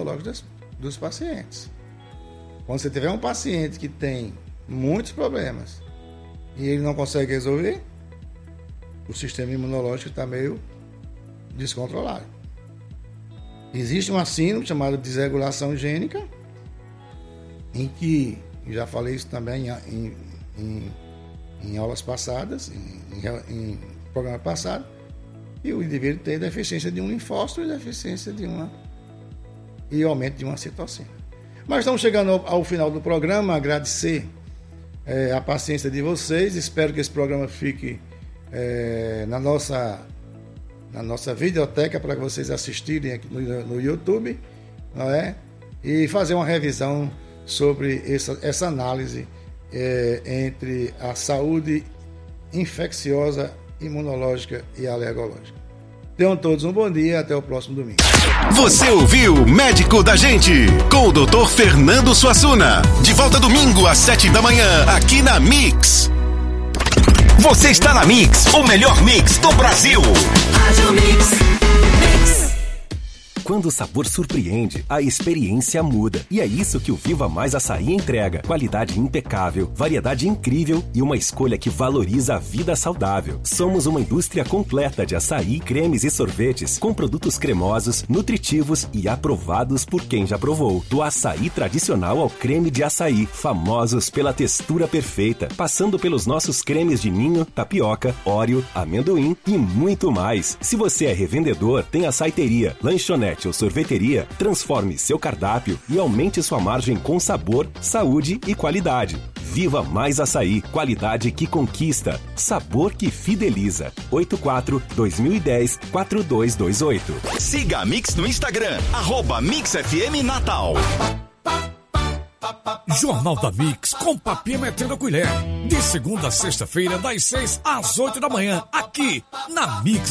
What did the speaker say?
imunológico dos pacientes. Quando você tiver um paciente que tem muitos problemas e ele não consegue resolver, o sistema imunológico está meio descontrolado. Existe uma síndrome chamada desregulação gênica, em que, já falei isso também em aulas passadas, em programa passado, e o indivíduo tem deficiência de um linfócito e aumento de uma citocina. Mas estamos chegando ao final do programa. Agradecer a paciência de vocês. Espero que esse programa fique na nossa videoteca para vocês assistirem aqui no YouTube, não é? E fazer uma revisão sobre essa análise entre a saúde infecciosa, imunológica e alergológica. Tenham todos um bom dia, até o próximo domingo. Você ouviu Médico da Gente, com o Dr. Fernando Suassuna. De volta domingo às 7 da manhã, aqui na Mix. Você está na Mix, o melhor mix do Brasil. Rádio Mix. Quando o sabor surpreende, a experiência muda. E é isso que o Viva Mais Açaí entrega. Qualidade impecável, variedade incrível e uma escolha que valoriza a vida saudável. Somos uma indústria completa de açaí, cremes e sorvetes, com produtos cremosos, nutritivos e aprovados por quem já provou. Do açaí tradicional ao creme de açaí, famosos pela textura perfeita, passando pelos nossos cremes de ninho, tapioca, óreo, amendoim e muito mais. Se você é revendedor, tem açaiteria, lanchonete ou sorveteria, transforme seu cardápio e aumente sua margem com sabor, saúde e qualidade. Viva Mais Açaí, qualidade que conquista, sabor que fideliza. 84-2010-4228. Siga a Mix no Instagram, @MixFM Natal. Jornal da Mix, com papinha metendo a colher. De segunda a sexta-feira, das 6 às 8 da manhã, aqui na Mix.